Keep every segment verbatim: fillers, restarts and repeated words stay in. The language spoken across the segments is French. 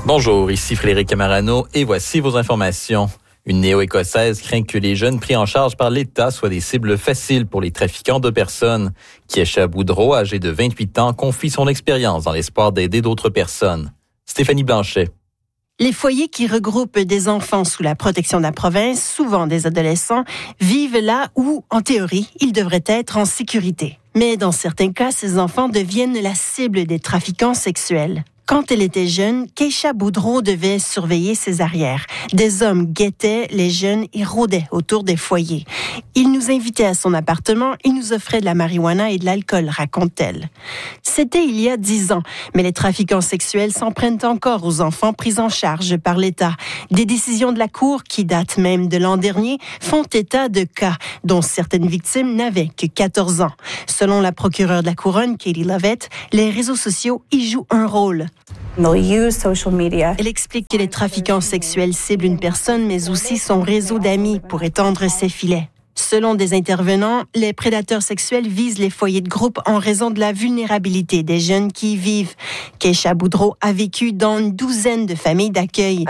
Bonjour, ici Frédéric Camarano et voici vos informations. Une néo-écossaise craint que les jeunes pris en charge par l'État soient des cibles faciles pour les trafiquants de personnes. Kiesha Boudreau, âgée de vingt-huit ans, confie son expérience dans l'espoir d'aider d'autres personnes. Stéphanie Blanchet. Les foyers qui regroupent des enfants sous la protection de la province, souvent des adolescents, vivent là où, en théorie, ils devraient être en sécurité. Mais dans certains cas, ces enfants deviennent la cible des trafiquants sexuels. Quand elle était jeune, Kiesha Boudreau devait surveiller ses arrières. Des hommes guettaient les jeunes et rôdaient autour des foyers. Il nous invitait à son appartement et nous offrait de la marijuana et de l'alcool, raconte-t-elle. C'était il y a dix ans, mais les trafiquants sexuels s'en prennent encore aux enfants pris en charge par l'État. Des décisions de la Cour, qui datent même de l'an dernier, font état de cas dont certaines victimes n'avaient que quatorze ans. Selon la procureure de la Couronne, Katie Lovett, les réseaux sociaux y jouent un rôle. Elle explique que les trafiquants sexuels ciblent une personne, mais aussi son réseau d'amis pour étendre ses filets. Selon des intervenants, les prédateurs sexuels visent les foyers de groupe en raison de la vulnérabilité des jeunes qui y vivent. Kiesha Boudreau a vécu dans une douzaine de familles d'accueil.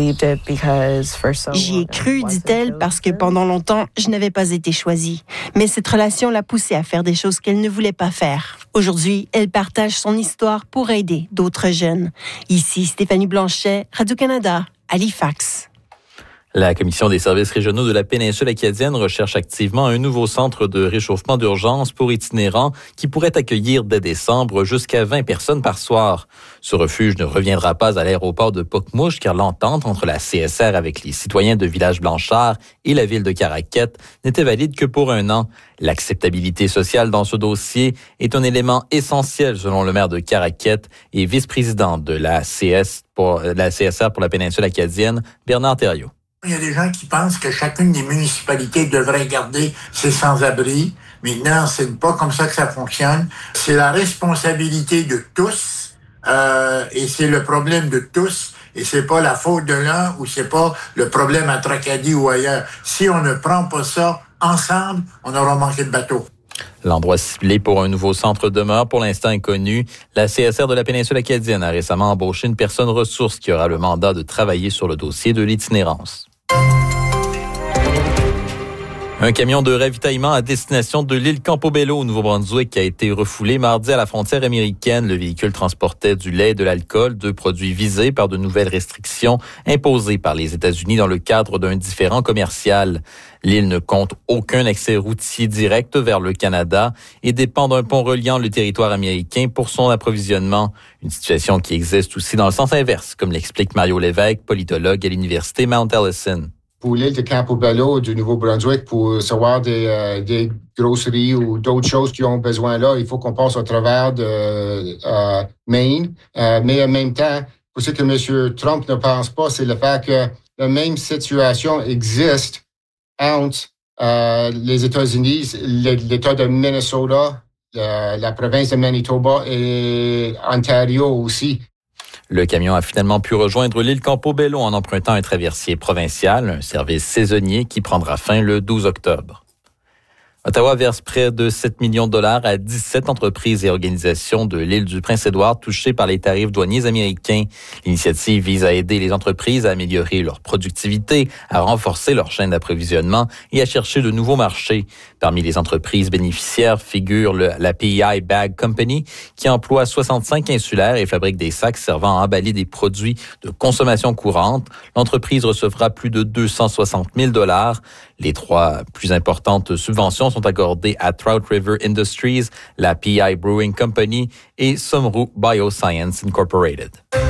J'y ai cru, dit-elle, parce que pendant longtemps, je n'avais pas été choisie. Mais cette relation l'a poussée à faire des choses qu'elle ne voulait pas faire. Aujourd'hui, elle partage son histoire pour aider d'autres jeunes. Ici, Stéphanie Blanchet, Radio-Canada, Halifax. La Commission des services régionaux de la péninsule acadienne recherche activement un nouveau centre de réchauffement d'urgence pour itinérants qui pourrait accueillir dès décembre jusqu'à vingt personnes par soir. Ce refuge ne reviendra pas à l'aéroport de Pocmouche car l'entente entre la C S R avec les citoyens de Village-Blanchard et la ville de Caraquette n'était valide que pour un an. L'acceptabilité sociale dans ce dossier est un élément essentiel selon le maire de Caraquette et vice-président de la, C S pour, la C S R pour la péninsule acadienne, Bernard Thériault. Il y a des gens qui pensent que chacune des municipalités devrait garder ses sans-abri. Maintenant, c'est pas comme ça que ça fonctionne. C'est la responsabilité de tous euh, et c'est le problème de tous. Et c'est pas la faute de l'un ou c'est pas le problème à Tracadie ou ailleurs. Si on ne prend pas ça ensemble, on aura manqué de bateau. L'endroit ciblé pour un nouveau centre demeure pour l'instant inconnu. La C S R de la péninsule acadienne a récemment embauché une personne ressource qui aura le mandat de travailler sur le dossier de l'itinérance. Un camion de ravitaillement à destination de l'île Campobello au Nouveau-Brunswick a été refoulé mardi à la frontière américaine. Le véhicule transportait du lait et de l'alcool, deux produits visés par de nouvelles restrictions imposées par les États-Unis dans le cadre d'un différend commercial. L'île ne compte aucun accès routier direct vers le Canada et dépend d'un pont reliant le territoire américain pour son approvisionnement. Une situation qui existe aussi dans le sens inverse, comme l'explique Mario Lévesque, politologue à l'Université Mount Allison. Pour l'île de Campobello du Nouveau-Brunswick, pour savoir des, euh, des grosseries ou d'autres choses qui ont besoin là, il faut qu'on passe au travers de euh, Maine. Euh, mais en même temps, pour ce que M. Trump ne pense pas, c'est le fait que la même situation existe entre euh, les États-Unis, l'État de Minnesota, la, la province de Manitoba et Ontario aussi. Le camion a finalement pu rejoindre l'île Campobello en empruntant un traversier provincial, un service saisonnier qui prendra fin le douze octobre. Ottawa verse près de sept millions de dollars à dix-sept entreprises et organisations de l'île du Prince-Édouard touchées par les tarifs douaniers américains. L'initiative vise à aider les entreprises à améliorer leur productivité, à renforcer leur chaîne d'approvisionnement et à chercher de nouveaux marchés. Parmi les entreprises bénéficiaires figure le, la P E I Bag Company, qui emploie soixante-cinq insulaires et fabrique des sacs servant à emballer des produits de consommation courante. L'entreprise recevra plus de deux cent soixante mille dollars. Les trois plus importantes subventions sont accordées à Trout River Industries, la P E I Brewing Company et Somru Bioscience Incorporated.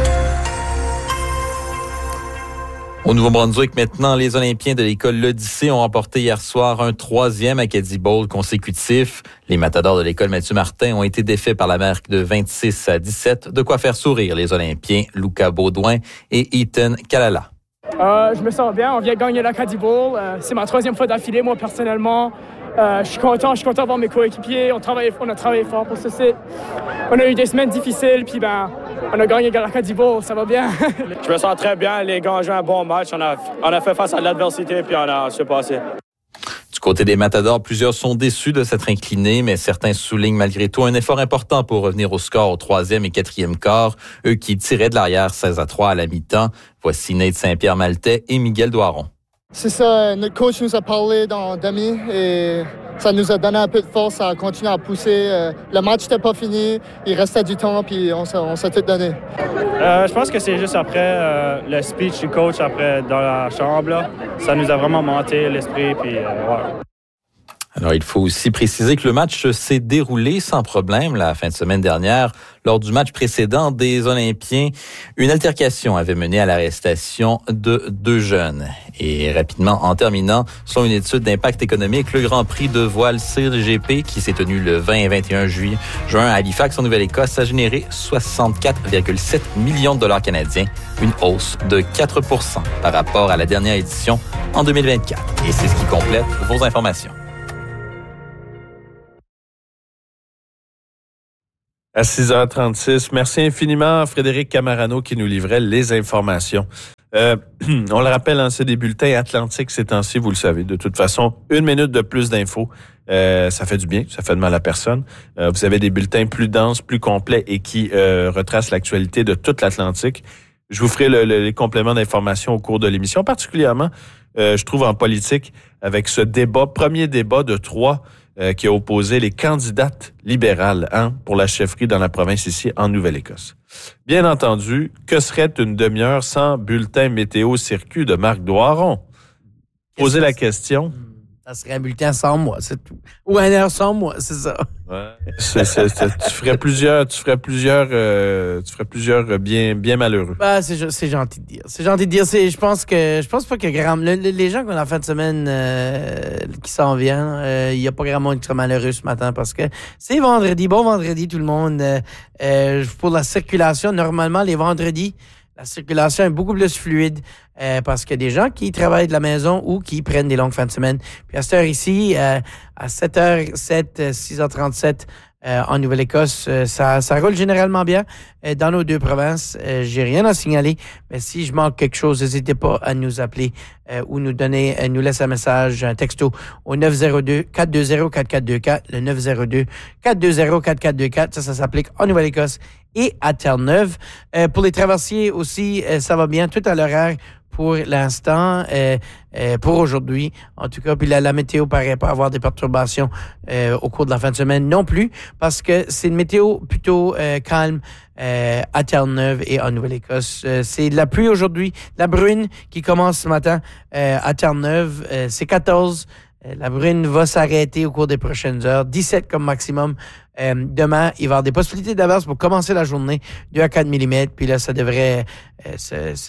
Au Nouveau-Brunswick, maintenant, les Olympiens de l'école L'Odyssée ont remporté hier soir un troisième Acadie Bowl consécutif. Les matadors de l'école Mathieu Martin ont été défaits par la marque de vingt-six à dix-sept, de quoi faire sourire les Olympiens Lucas Baudouin et Ethan Kalala. Euh, je me sens bien, on vient de gagner l'Acadie Bowl. Euh, c'est ma troisième fois d'affilée, moi, personnellement. Euh, je suis content, je suis content de voir mes coéquipiers. On, travaille, on a travaillé fort pour ceci. On a eu des semaines difficiles, puis ben, on a gagné l'Acadie Bowl, ça va bien. Je me sens très bien, les gars ont joué un bon match. On a, on a fait face à l'adversité, puis on a se passé. Côté des Matadors, plusieurs sont déçus de s'être inclinés, mais certains soulignent malgré tout un effort important pour revenir au score au troisième et quatrième quart, eux qui tiraient de l'arrière seize à trois à la mi-temps. Voici Nate Saint-Pierre-Maltais et Miguel Doiron. C'est ça, notre coach nous a parlé dans demi et ça nous a donné un peu de force à continuer à pousser. Le match n'était pas fini, il restait du temps, puis on s'est, on s'est tout donné. Euh, je pense que c'est juste après euh, le speech du coach après dans la chambre. Là. Ça nous a vraiment monté l'esprit, puis euh, ouais. Alors, il faut aussi préciser que le match s'est déroulé sans problème la fin de semaine dernière. Lors du match précédent des Olympiens, une altercation avait mené à l'arrestation de deux jeunes. Et rapidement, en terminant, selon une étude d'impact économique, le Grand Prix de voile C G P qui s'est tenu le vingt et vingt et un juin à Halifax, en Nouvelle-Écosse, a généré soixante-quatre virgule sept millions de dollars canadiens, une hausse de quatre pour cent par rapport à la dernière édition en deux mille vingt-quatre. Et c'est ce qui complète vos informations. À six heures trente-six, merci infiniment à Frédéric Camarano qui nous livrait les informations. Euh, on le rappelle, hein, c'est des bulletins Atlantique ces temps-ci, vous le savez. De toute façon, une minute de plus d'infos, euh, ça fait du bien, ça fait de mal à personne. Euh, vous avez des bulletins plus denses, plus complets et qui euh, retracent l'actualité de toute l'Atlantique. Je vous ferai le, le, les compléments d'informations au cours de l'émission, particulièrement, euh, je trouve, en politique, avec ce débat, premier débat de trois, Euh, qui a opposé les candidates libérales hein, pour la chefferie dans la province ici en Nouvelle-Écosse. Bien entendu, que serait une demi-heure sans bulletin météo circuit de Marc Doiron? Poser la question. Ça serait un bulletin sans moi, c'est tout. Ou un heure sans moi, c'est ça. Ouais. C'est, c'est, c'est, tu ferais plusieurs, tu ferais plusieurs, euh, tu ferais plusieurs bien, bien malheureux. Bah, c'est, c'est gentil de dire. C'est gentil de dire. C'est, je pense que, je pense pas que grand, le, les gens qu'on a en fin de semaine euh, qui s'en viennent, il euh, y a pas grand monde qui sera malheureux ce matin parce que c'est vendredi. Bon vendredi tout le monde. Euh, euh, pour la circulation, normalement les vendredis, la circulation est beaucoup plus fluide euh, parce qu'il y a des gens qui travaillent de la maison ou qui prennent des longues fins de semaine. Puis à cette heure ici, euh, à sept heures sept, six heures trente-sept euh, en Nouvelle-Écosse, euh, ça, ça roule généralement bien euh, dans nos deux provinces. Euh, j'ai rien à signaler, mais si je manque quelque chose, n'hésitez pas à nous appeler euh, ou nous donner, euh, nous laisser un message, un texto au neuf zéro deux, quatre deux zéro, quatre quatre deux quatre, le neuf zéro deux, quatre deux zéro, quatre quatre deux quatre. Ça, ça s'applique en Nouvelle-Écosse et à Terre-Neuve. Euh, pour les traversiers aussi, euh, ça va bien, tout à l'horaire pour l'instant, euh, euh, pour aujourd'hui. En tout cas, puis la, la météo paraît pas avoir des perturbations euh, au cours de la fin de semaine non plus, parce que c'est une météo plutôt euh, calme euh, à Terre-Neuve et en Nouvelle-Écosse. Euh, c'est de la pluie aujourd'hui, de la bruine qui commence ce matin euh, à Terre-Neuve. Euh, c'est quatorze. La bruine va s'arrêter au cours des prochaines heures. dix-sept comme maximum. Euh, demain, il va y avoir des possibilités d'averse pour commencer la journée. deux à quatre millimètres. Puis là, ça devrait... Euh, se, se,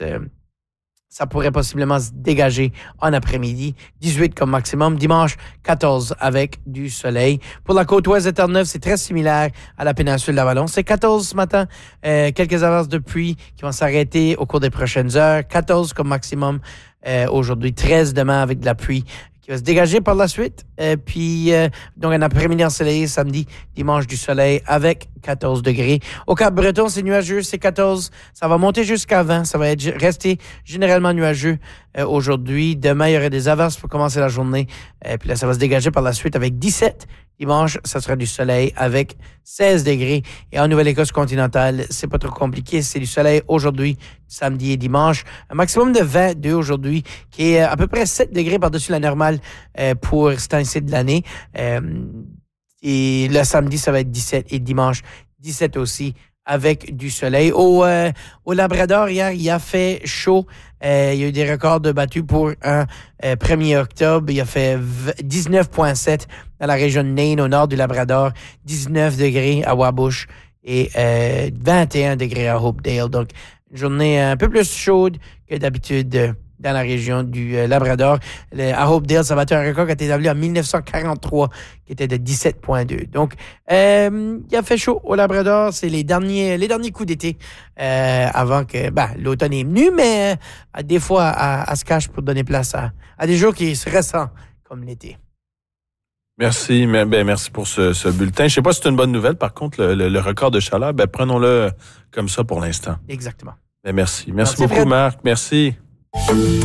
ça pourrait possiblement se dégager en après-midi. dix-huit comme maximum. Dimanche, quatorze avec du soleil. Pour la côte ouest de Terre-Neuve, c'est très similaire à la péninsule d'Avalon. C'est quatorze ce matin. Euh, quelques averses de pluie qui vont s'arrêter au cours des prochaines heures. quatorze comme maximum euh, aujourd'hui. treize demain avec de la pluie qui va se dégager par la suite. Euh, puis, euh, donc, un après-midi ensoleillé, samedi, dimanche du soleil avec quatorze degrés. Au Cap-Breton, c'est nuageux, c'est quatorze. Ça va monter jusqu'à vingt. Ça va être rester généralement nuageux euh, aujourd'hui. Demain, il y aurait des averses pour commencer la journée. Euh, puis là, ça va se dégager par la suite avec dix-sept. Dimanche, ça sera du soleil avec seize degrés. Et en Nouvelle-Écosse continentale, c'est pas trop compliqué. C'est du soleil aujourd'hui, samedi et dimanche. Un maximum de vingt-deux aujourd'hui, qui est à peu près sept degrés par-dessus la normale euh, pour ce temps-ci de l'année. Euh, et le samedi, ça va être dix-sept et dimanche, dix-sept aussi, avec du soleil. Au, euh, au Labrador, hier, il a fait chaud. Euh, il y a eu des records de battus pour un euh, premier octobre. Il a fait dix-neuf virgule sept dans la région de Nain, au nord du Labrador, dix-neuf degrés à Wabush et euh, vingt et un degrés à Hopedale. Donc, une journée un peu plus chaude que d'habitude euh, dans la région du euh, Labrador. Le, à Hopedale, ça va être un record qui a été établi en dix-neuf cent quarante-trois, qui était de dix-sept virgule deux. Donc, euh, il a fait chaud au Labrador. C'est les derniers, les derniers coups d'été euh, avant que ben, l'automne est venu, mais euh, des fois, elle se cache pour donner place à, à des jours qui se ressentent comme l'été. Merci, mais, ben, merci pour ce, ce bulletin. Je sais pas si c'est une bonne nouvelle. Par contre, le, le, le record de chaleur, ben, prenons-le comme ça pour l'instant. Exactement. Ben, merci. Merci, merci beaucoup, Fred. Marc. Merci.